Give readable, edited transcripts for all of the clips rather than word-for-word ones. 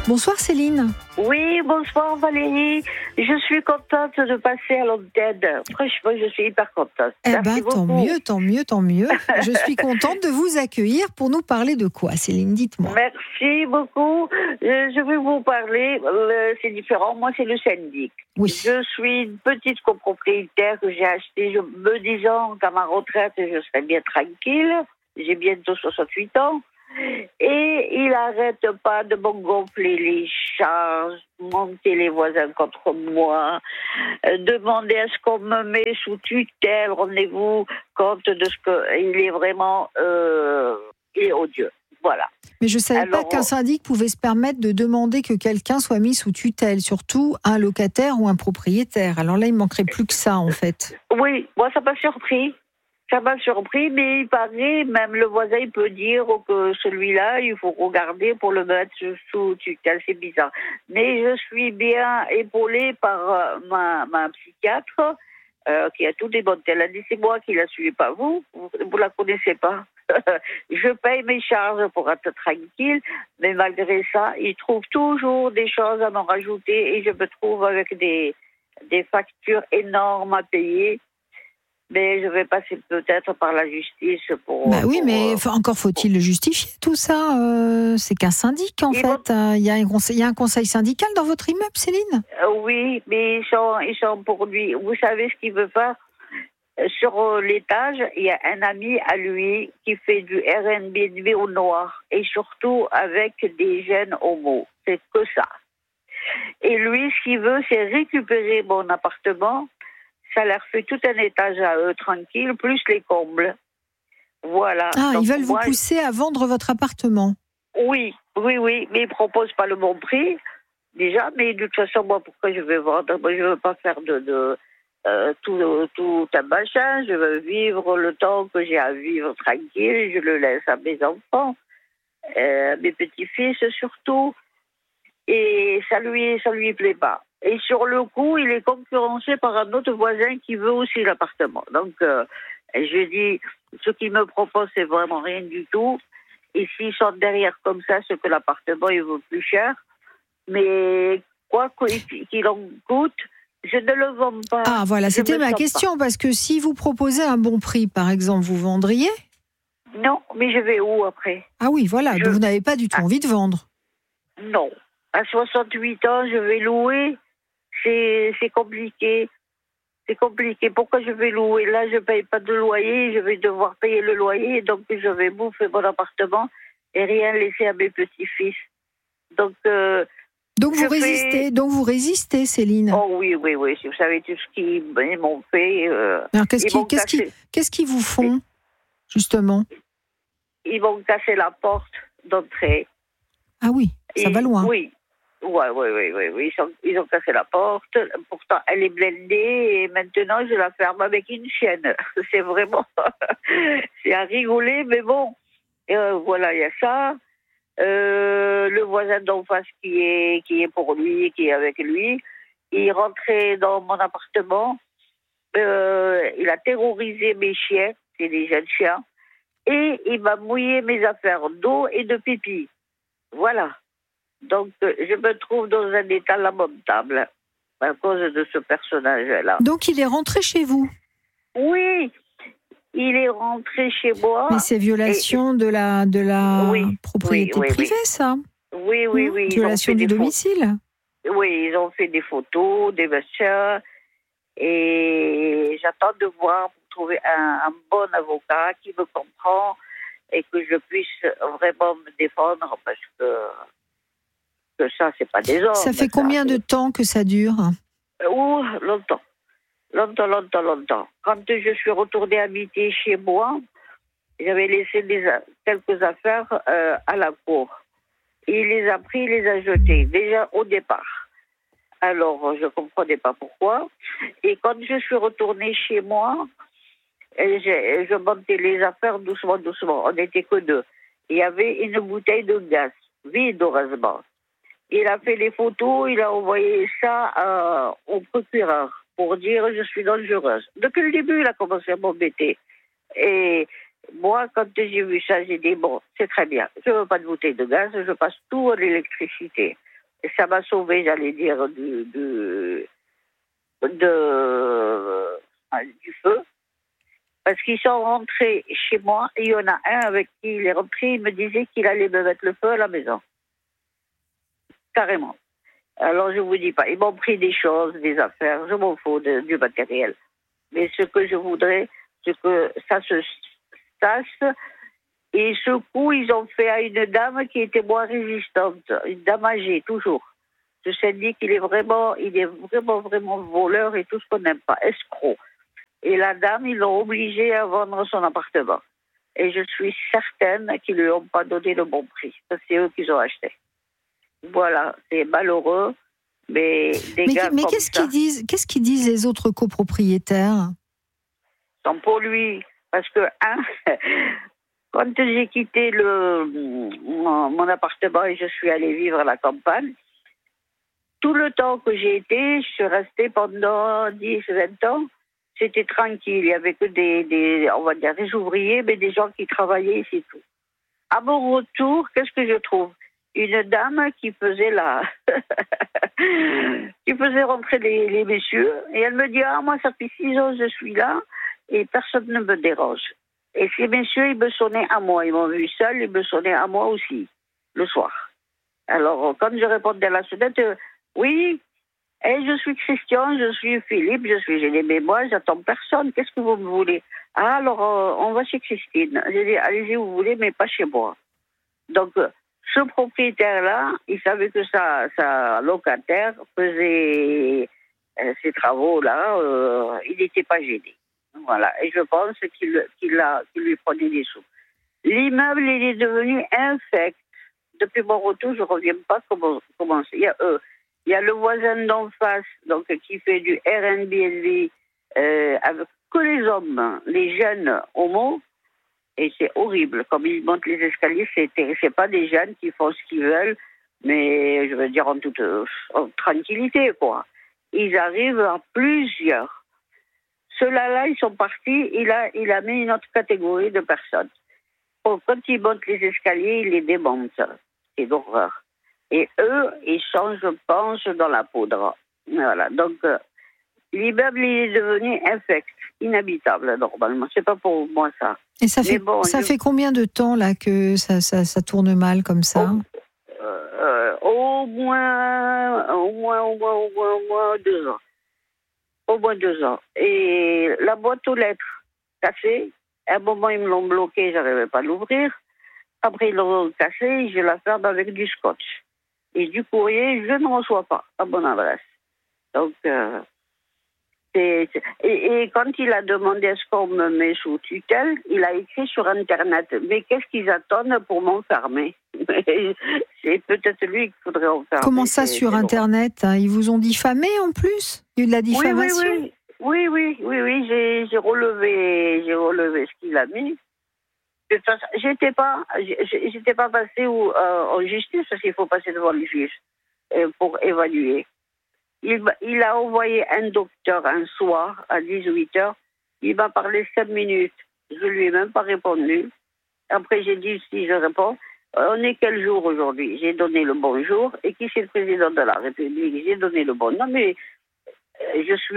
Bonsoir Céline. Oui, bonsoir Valérie. Je suis contente de passer à l'antenne. Franchement, je suis hyper contente. Merci beaucoup. Tant mieux. Je suis contente de vous accueillir pour nous parler de quoi, Céline, dites-moi. Merci beaucoup. Je vais vous parler, c'est différent. Moi, c'est le syndic. Oui. Je suis une petite copropriétaire que j'ai achetée, me disant qu'à ma retraite, je serai bien tranquille. J'ai bientôt 68 ans. Et il n'arrête pas de me gonfler les charges, monter les voisins contre moi, demander à ce qu'on me met sous tutelle. Rendez-vous compte de ce qu'il est vraiment il est odieux. Voilà. Mais je ne savais pas qu'un syndic pouvait se permettre de demander que quelqu'un soit mis sous tutelle, surtout un locataire ou un propriétaire. Alors là, il ne manquerait plus que ça, en fait. Oui, moi, ça m'a surpris. Ça m'a surpris, mais il paraît, même le voisin, il peut dire que celui-là, il faut regarder pour le mettre sous tutelle. C'est bizarre. Mais je suis bien épaulée par ma psychiatre, qui a tout démonté. Elle a dit, c'est moi qui la suis, pas vous. Vous la connaissez pas. Je paye mes charges pour être tranquille, mais malgré ça, il trouve toujours des choses à m'en rajouter et je me trouve avec des factures énormes à payer. Mais je vais passer peut-être par la justice pour... oui, mais encore faut-il le justifier, tout ça. C'est qu'un syndic, en fait. Il y a un conseil syndical dans votre immeuble, Céline ? Oui, mais ils sont pour lui. Vous savez ce qu'il veut faire ? Sur l'étage, il y a un ami à lui qui fait du Airbnb au noir. Et surtout avec des jeunes homos. C'est que ça. Et lui, ce qu'il veut, c'est récupérer mon appartement. Ça leur fait tout un étage à eux, tranquille, plus les combles. Voilà. Ah, donc, ils veulent vous pousser à vendre votre appartement ? Oui, mais ils ne proposent pas le bon prix, déjà. Mais de toute façon, moi, pourquoi je vais vendre ? Moi, je ne veux pas faire tout un machin. Je veux vivre le temps que j'ai à vivre tranquille. Je le laisse à mes enfants, mes petits-fils surtout. Et ça lui plaît pas. Et sur le coup, il est concurrencé par un autre voisin qui veut aussi l'appartement. Donc, je dis, ce qu'il me propose, c'est vraiment rien du tout. Et s'ils sont derrière comme ça, c'est que l'appartement, il vaut plus cher. Mais quoi qu'il en coûte, je ne le vends pas. Ah, voilà, c'était ma question. Parce que si vous proposez un bon prix, par exemple, vous vendriez ? Non, mais je vais où après ? Ah oui, voilà, donc vous n'avez pas du tout envie de vendre ? Non. À 68 ans, je vais louer. C'est compliqué. C'est compliqué. Pourquoi je vais louer ? Là, je ne paye pas de loyer. Je vais devoir payer le loyer. Donc, je vais bouffer mon appartement et rien laisser à mes petits-fils. Donc vous résistez, Céline. Oh oui. Si vous savez tout ce qu'ils m'ont fait. Alors, qu'est-ce qu'ils vous font, justement ? Ils vont casser la porte d'entrée. Ah oui, ça va loin. Oui. Oui. Ils ont cassé la porte. Pourtant, elle est blindée et maintenant, je la ferme avec une chaîne. C'est vraiment... c'est à rigoler, mais bon. Voilà, il y a ça. Le voisin d'en face qui est pour lui, qui est avec lui, il rentrait dans mon appartement. Il a terrorisé mes chiens, c'est des jeunes chiens, et il m'a mouillé mes affaires d'eau et de pipi. Voilà. Donc, je me trouve dans un état lamentable à cause de ce personnage-là. Donc, il est rentré chez vous ? Oui, il est rentré chez moi. Mais c'est violation de la propriété privée, ça ? Oui. Violation du domicile ? Oui, ils ont fait des photos, des machins. Et j'attends de voir pour trouver un bon avocat qui me comprend et que je puisse vraiment me défendre parce que ça, c'est pas des hommes. Ça fait combien de temps que ça dure ? Longtemps. Longtemps. Quand je suis retournée habiter chez moi, j'avais laissé quelques affaires à la cour. Il les a pris, il les a jetés, déjà au départ. Alors, je ne comprenais pas pourquoi. Et quand je suis retournée chez moi, je montais les affaires doucement. On n'était que deux. Il y avait une bouteille de gaz, vide heureusement. Il a fait les photos, il a envoyé ça au procureur pour dire je suis dangereuse. Depuis le début, il a commencé à m'embêter. Et moi, quand j'ai vu ça, j'ai dit bon, c'est très bien. Je ne veux pas de bouteille de gaz, je passe tout à l'électricité. Et ça m'a sauvée, j'allais dire, du feu. Parce qu'ils sont rentrés chez moi et il y en a un avec qui il est rentré, il me disait qu'il allait me mettre le feu à la maison. Carrément. Alors, je vous dis pas, ils m'ont pris des choses, des affaires, je m'en fous du matériel. Mais ce que je voudrais, c'est que ça se sache. Et ce coup, ils ont fait à une dame qui était moins résistante, une dame âgée, toujours. Ce syndic, il est vraiment voleur et tout ce qu'on n'aime pas, escroc. Et la dame, ils l'ont obligé à vendre son appartement. Et je suis certaine qu'ils ne lui ont pas donné le bon prix. Parce que c'est eux qui ont acheté. Voilà, c'est malheureux. Mais qu'est-ce qu'ils disent les autres copropriétaires? Tant pour lui. Parce que, quand j'ai quitté mon appartement et je suis allée vivre à la campagne, tout le temps que j'ai été, je suis restée pendant 10, 20 ans, c'était tranquille. Il n'y avait que on va dire, des ouvriers, mais des gens qui travaillaient, c'est tout. À mon retour, qu'est-ce que je trouve? Une dame qui faisait qui faisait rentrer les messieurs, et elle me dit, moi, ça fait 6 ans que je suis là, et personne ne me dérange. Et ces messieurs, ils me sonnaient à moi. Ils m'ont vu seule, ils me sonnaient à moi aussi, le soir. Alors, quand je répondais à la sonnette, oui, je suis Christian, je suis Philippe, j'ai des mémoires, j'attends personne. Qu'est-ce que vous me voulez? Alors, on va chez Christine. J'ai dit, allez-y, vous voulez, mais pas chez moi. Donc, ce propriétaire-là, il savait que sa locataire faisait ces travaux-là, il n'était pas gêné. Voilà, et je pense qu'il lui prenait des sous. L'immeuble, il est devenu infect. Depuis mon retour, je ne reviens pas comment c'est. Il y a le voisin d'en face, donc, qui fait du Airbnb avec que les hommes, les jeunes homos, et c'est horrible. Comme ils montent les escaliers, c'est pas des jeunes qui font ce qu'ils veulent, mais je veux dire en toute tranquillité, quoi. Ils arrivent à plusieurs. Ceux-là, ils sont partis, il a mis une autre catégorie de personnes. Quand ils montent les escaliers, ils les démontent. C'est d'horreur. Et eux, ils sont, je pense, dans la poudre. Voilà. Donc, l'immeuble, il est devenu infect, inhabitable, normalement. C'est pas pour moi, ça. Et ça fait combien de temps, là, que ça tourne mal comme ça? Au moins 2 ans. Au moins 2 ans. Et la boîte aux lettres cassée, à un moment, ils me l'ont bloquée, je n'arrivais pas à l'ouvrir. Après, ils l'ont cassée, je la ferme avec du scotch. Et du courrier, je ne reçois pas à bonne adresse. Donc, et quand il a demandé est-ce qu'on me met sous tutelle, il a écrit sur Internet. Mais qu'est-ce qu'ils attendent pour m'enfermer? C'est peut-être lui qu'il faudrait enfermer. Comment ça sur Internet? Ils vous ont diffamé en plus? Il y a eu de la diffamation? Oui, j'ai relevé ce qu'il a mis. De toute façon, j'étais pas passée en justice parce qu'il faut passer devant le juge pour évaluer. Il a envoyé un docteur un soir à 18h. Il m'a parlé 5 minutes. Je lui ai même pas répondu. Après, j'ai dit si je réponds, on est quel jour aujourd'hui? J'ai donné le bonjour. Et qui c'est le président de la République? J'ai donné le bon. Non, mais je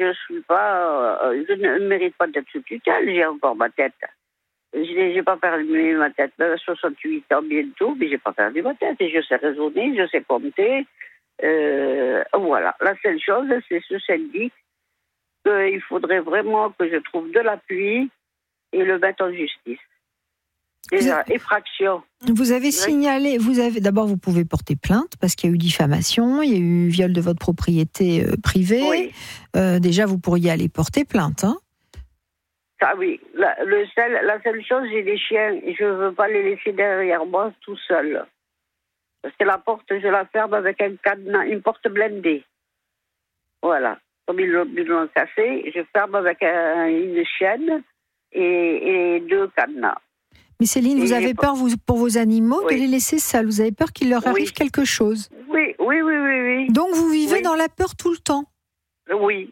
ne mérite pas d'être sous tutelle. J'ai encore ma tête. J'ai pas perdu ma tête. 68 ans bientôt, mais j'ai pas perdu ma tête. Et je sais raisonner, je sais compter. Voilà. La seule chose, c'est ce syndic qu'il faudrait vraiment que je trouve de l'appui et le mettre en justice. Déjà, effraction. Vous avez signalé, d'abord vous pouvez porter plainte parce qu'il y a eu diffamation, il y a eu viol de votre propriété privée. Oui. Déjà, vous pourriez aller porter plainte. Hein? Ah oui. La seule chose, j'ai des chiens et je ne veux pas les laisser derrière moi tout seuls. Parce que la porte, je la ferme avec un cadenas, une porte blindée. Voilà. Comme ils l'ont cassé, je ferme avec une chaîne et 2 cadenas. Mais Céline, vous avez peur pour vos animaux de les laisser seuls? Vous avez peur qu'il leur arrive quelque chose? Oui. Donc vous vivez dans la peur tout le temps? Oui.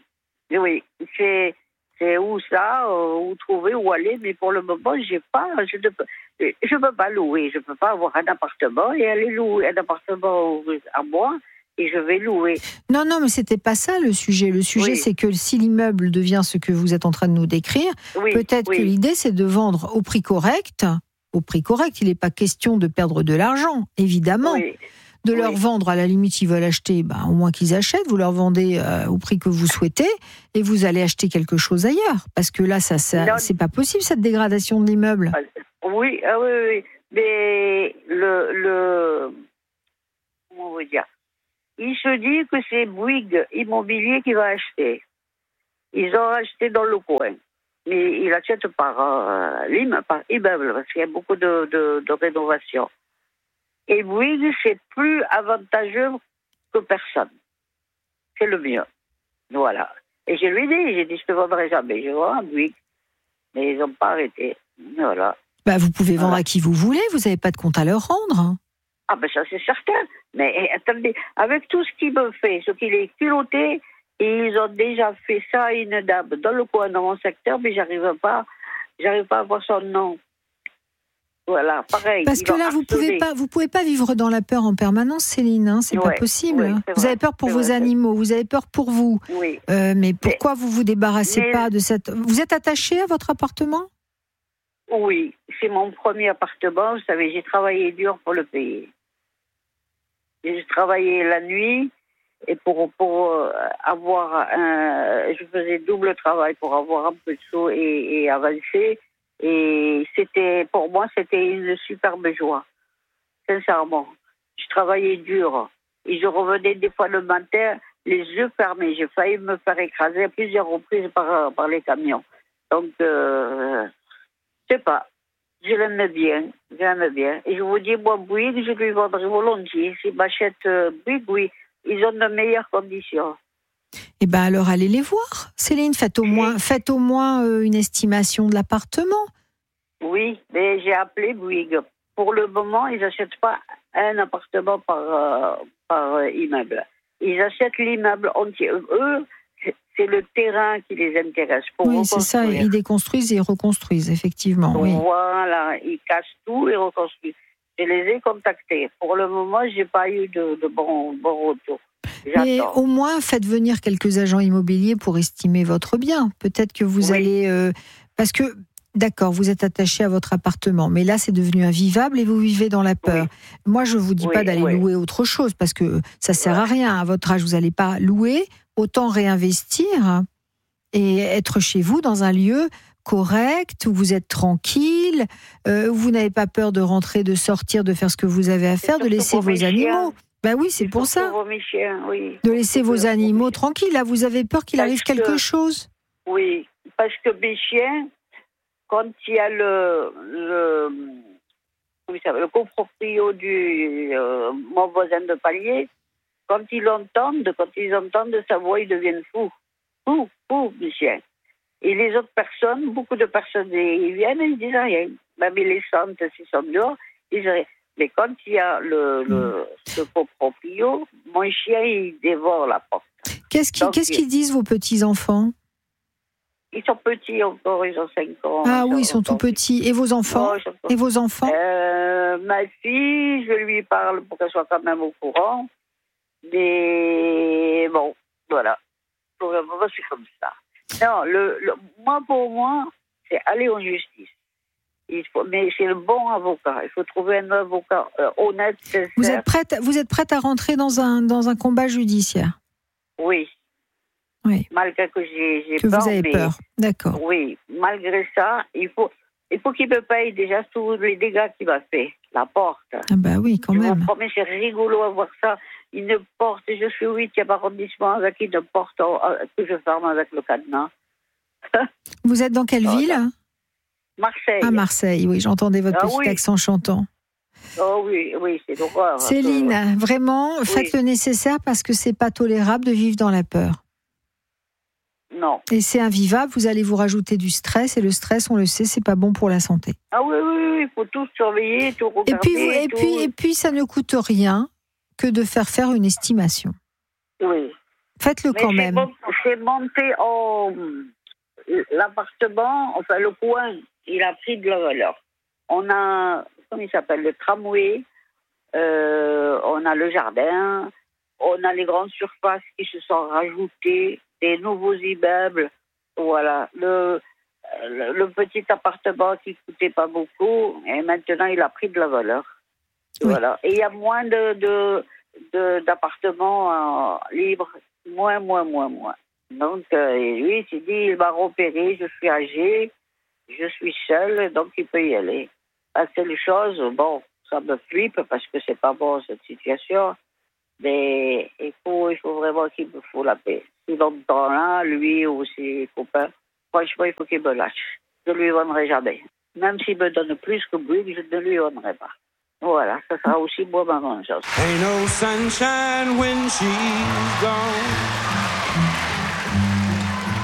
C'est où ça, où trouver, où aller, mais pour le moment, j'ai pas. je ne peux pas louer. Je ne peux pas avoir un appartement et aller louer un appartement à moi et je vais louer. Non, mais c'était pas ça le sujet. Le sujet, c'est que si l'immeuble devient ce que vous êtes en train de nous décrire, peut-être que l'idée, c'est de vendre au prix correct. Au prix correct, il n'est pas question de perdre de l'argent, évidemment. De leur vendre, à la limite, ils veulent acheter, au moins qu'ils achètent, vous leur vendez au prix que vous souhaitez et vous allez acheter quelque chose ailleurs. Parce que là, ça c'est pas possible, cette dégradation de l'immeuble. Oui. Mais comment on veut dire, il se dit que c'est Bouygues Immobilier qui va acheter. Ils ont acheté dans le coin. Mais ils achètent par immeuble, parce qu'il y a beaucoup de rénovation. Et Bouygues, c'est plus avantageux que personne. C'est le mieux. Voilà. Et je lui ai dit, je te vendrai jamais. Je vois Bouygues. Mais ils n'ont pas arrêté. Voilà. Vous pouvez vendre à qui vous voulez, vous n'avez pas de compte à leur rendre. Ah ça c'est certain. Mais attendez, avec tout ce qu'il me fait, ce qu'il est culotté, et ils ont déjà fait ça à une dame dans le coin, dans mon secteur, mais j'arrive pas à voir son nom. Voilà, pareil. Parce que là, vous pouvez pas vivre dans la peur en permanence, Céline. Hein, c'est pas possible. Vous avez peur pour vos animaux, vous avez peur pour vous. Oui. Mais pourquoi vous vous débarrassez pas de cette... Vous êtes attaché à votre appartement ? Oui, c'est mon premier appartement. Vous savez, j'ai travaillé dur pour le payer. J'ai travaillé la nuit et pour avoir je faisais double travail pour avoir un peu de sous et avancer. Et pour moi, c'était une superbe joie. Sincèrement. Je travaillais dur. Et je revenais des fois le matin, les yeux fermés. J'ai failli me faire écraser à plusieurs reprises par les camions. Donc, je sais pas. Je l'aime bien. Et je vous dis, moi, Bouygues, je lui vendrai volontiers. S'il m'achète Bouygues, oui. Ils ont de meilleures conditions. Alors, allez les voir. Céline, faites au moins une estimation de l'appartement. Oui, mais j'ai appelé Bouygues. Pour le moment, ils n'achètent pas un appartement par immeuble. Ils achètent l'immeuble entier. Eux, c'est le terrain qui les intéresse. Oui, c'est ça. Ils déconstruisent et reconstruisent, effectivement. Voilà, ils cassent tout et reconstruisent. Je les ai contactés. Pour le moment, je n'ai pas eu de bon retour. Mais au moins, faites venir quelques agents immobiliers pour estimer votre bien. Peut-être que vous allez... parce que, d'accord, vous êtes attaché à votre appartement, mais là, c'est devenu invivable et vous vivez dans la peur. Moi, je ne vous dis pas d'aller louer autre chose, parce que ça ne sert à rien. À votre âge, vous n'allez pas louer. Autant réinvestir et être chez vous dans un lieu correct, où vous êtes tranquille, où vous n'avez pas peur de rentrer, de sortir, de faire ce que vous avez à faire, de laisser vos animaux. Oui, c'est pour ça. De laisser vos animaux tranquilles. Là, vous avez peur qu'il arrive quelque chose. Oui, parce que mes chiens, quand il y a le coproprio mon voisin de palier, quand ils entendent sa voix, ils deviennent fous. Fous, mes chiens. Et les autres personnes, beaucoup de personnes, ils viennent et ils disent rien. Même les sentent, s'ils sont dehors, ils disent rien. Mais quand il y a ce coproprio, mon chien, il dévore la porte. Qu'est-ce qu'ils disent, vos petits-enfants ? Ils sont petits encore, ils ont 5 ans. Ah oui, ils sont tout petits. Et vos enfants ? Ma fille, je lui parle pour qu'elle soit quand même au courant. Mais bon, voilà. Pour le moment, c'est comme ça. Non, pour moi, c'est aller en justice. Mais c'est le bon avocat. Il faut trouver un avocat honnête, sincère. Vous êtes prête à rentrer dans un combat judiciaire ? Oui. Malgré que j'ai peur. Que vous avez peur, d'accord. Oui, malgré ça, il faut qu'il me paye déjà tous les dégâts qu'il m'a fait. La porte. Ah oui, quand même. Je vous promets, c'est rigolo à voir ça. Une porte, je suis au 8e arrondissement avec une porte que je ferme avec le cadenas. Vous êtes dans quelle ville ? Marseille. Ah, Marseille, oui, j'entendais votre petit accent chantant. Oh oui, c'est l'horreur. Céline, vraiment, faites le nécessaire parce que c'est pas tolérable de vivre dans la peur. Non. Et c'est invivable, vous allez vous rajouter du stress, et le stress, on le sait, c'est pas bon pour la santé. Ah oui, il faut tout surveiller, tout regarder. Et puis, ça ne coûte rien que de faire une estimation. Oui. Faites-le quand même. C'est monté l'appartement, enfin le coin, il a pris de la valeur. On a, comment il s'appelle, le tramway, on a le jardin, on a les grandes surfaces qui se sont rajoutées, des nouveaux immeubles. Voilà, le petit appartement qui coûtait pas beaucoup, et maintenant il a pris de la valeur. Oui. Voilà, et il y a moins d'appartements libres, moins. Donc lui, il s'est dit, il va repérer, je suis âgé, je suis seul, donc il peut y aller. La seule chose, bon, ça me flippe parce que c'est pas bon cette situation, mais il faut vraiment qu'il me faut la paix. Si longtemps là, lui ou ses copains, franchement, il faut qu'il me lâche. Je ne lui donnerai jamais. Même s'il me donne plus que Bouygues, je ne lui donnerai pas. Voilà, ça sera aussi moi ma vengeance. Ain't no sunshine when she's gone.